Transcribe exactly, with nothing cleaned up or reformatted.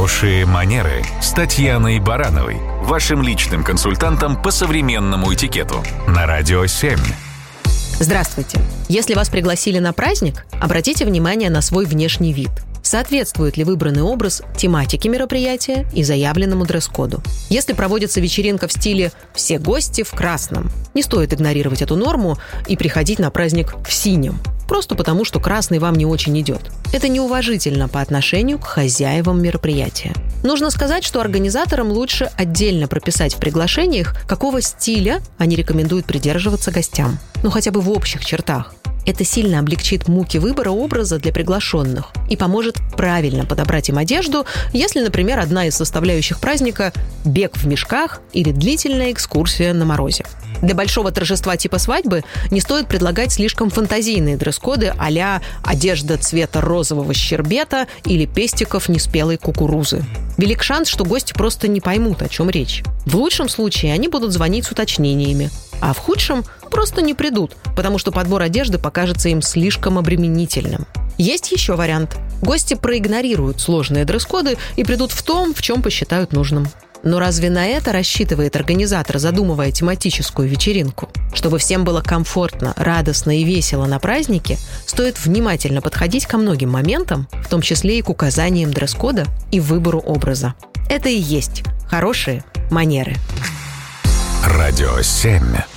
Хорошие манеры с Татьяной Барановой, вашим личным консультантом по современному этикету на Радио семь. Здравствуйте. Если вас пригласили на праздник, обратите внимание на свой внешний вид. Соответствует ли выбранный образ тематике мероприятия и заявленному дресс-коду? Если проводится вечеринка в стиле «все гости в красном», не стоит игнорировать эту норму и приходить на праздник в синем, просто потому, что красный вам не очень идет. Это неуважительно по отношению к хозяевам мероприятия. Нужно сказать, что организаторам лучше отдельно прописать в приглашениях, какого стиля они рекомендуют придерживаться гостям. Ну, хотя бы в общих чертах. Это сильно облегчит муки выбора образа для приглашенных и поможет правильно подобрать им одежду, если, например, одна из составляющих праздника – бег в мешках или длительная экскурсия на морозе. Для большого торжества типа свадьбы не стоит предлагать слишком фантазийные дресс-коды а-ля одежда цвета розового щербета или пестиков неспелой кукурузы. Велик шанс, что гости просто не поймут, о чем речь. В лучшем случае они будут звонить с уточнениями, а в худшем просто не придут, потому что подбор одежды покажется им слишком обременительным. Есть еще вариант. Гости проигнорируют сложные дресс-коды и придут в том, в чем посчитают нужным. Но разве на это рассчитывает организатор, задумывая тематическую вечеринку? Чтобы всем было комфортно, радостно и весело на празднике, стоит внимательно подходить ко многим моментам, в том числе и к указаниям дресс-кода и выбору образа. Это и есть хорошие манеры. Радио семь.